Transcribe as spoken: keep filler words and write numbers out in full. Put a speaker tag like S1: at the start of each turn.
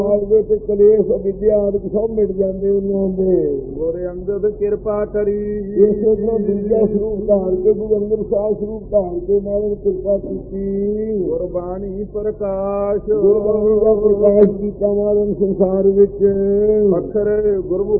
S1: ਦੇ ਤੇ ਕਲੇਸ਼ ਵਿਦਿਆ ਆਦਿ ਸਭ ਮਿਟ ਜਾਂਦੇ ਉਹਨਾਂ ਦੇ।
S2: ਗੁਰ ਅੰਗਦ ਕਿਰਪਾ ਕਰੀ
S1: ਇਸੇ ਤੋਂ ਦੂਜਾ ਸਰੂਪ ਧਾਰ ਕੇ ਗੁਰੂ ਅੰਗਦ ਸਾਹਿਬ ਸਰੂਪ ਧਾਰ ਕੇ ਨਾਲ ਕਿਰਪਾ ਕੀਤੀ।
S2: ਗੁਰਬਾਣੀ ਪ੍ਰਕਾਸ਼
S1: ਗੁਰਬਾਣੀ ਦਾ ਪ੍ਰਕਾਸ਼ ਕੀਤਾ ਮਾਰਨ ਸੰਸਾਰ ਵਿੱਚ।
S2: ਅੱਖਰ ਗੁਰਮੁਖ